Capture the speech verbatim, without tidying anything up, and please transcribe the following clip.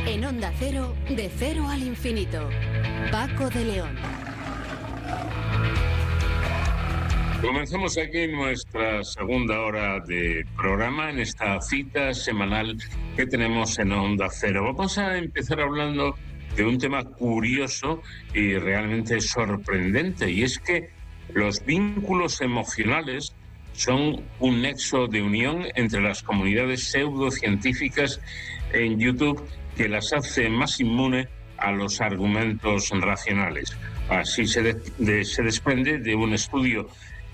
En Onda Cero, de cero al infinito. Paco de León. Comenzamos aquí nuestra segunda hora de programa en esta cita semanal que tenemos en Onda Cero. Vamos a empezar hablando de un tema curioso y realmente sorprendente, y es que los vínculos emocionales son un nexo de unión entre las comunidades pseudocientíficas en YouTube que las hace más inmunes a los argumentos racionales. Así se, de, de, se desprende de un estudio